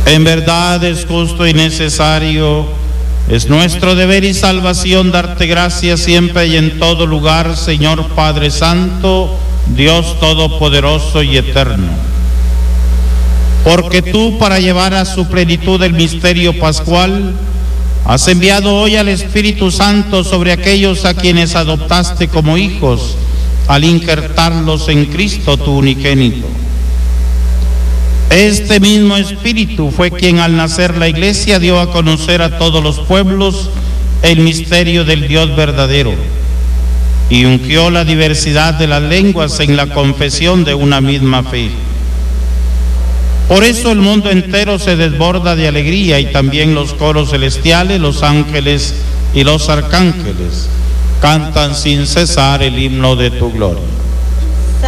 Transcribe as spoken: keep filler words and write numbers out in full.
En verdad es justo y necesario, es nuestro deber y salvación darte gracias siempre y en todo lugar, Señor Padre Santo, Dios Todopoderoso y Eterno. Porque tú, para llevar a su plenitud el misterio pascual, has enviado hoy al Espíritu Santo sobre aquellos a quienes adoptaste como hijos, al injertarlos en Cristo tu unigénito. Este mismo Espíritu fue quien al nacer la Iglesia dio a conocer a todos los pueblos el misterio del Dios verdadero y ungió la diversidad de las lenguas en la confesión de una misma fe. Por eso el mundo entero se desborda de alegría y también los coros celestiales, los ángeles y los arcángeles cantan sin cesar el himno de tu gloria.